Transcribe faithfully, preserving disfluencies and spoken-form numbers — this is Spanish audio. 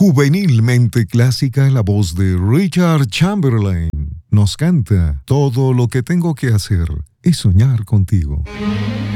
Juvenilmente clásica, la voz de Richard Chamberlain nos canta: todo lo que tengo que hacer es soñar contigo.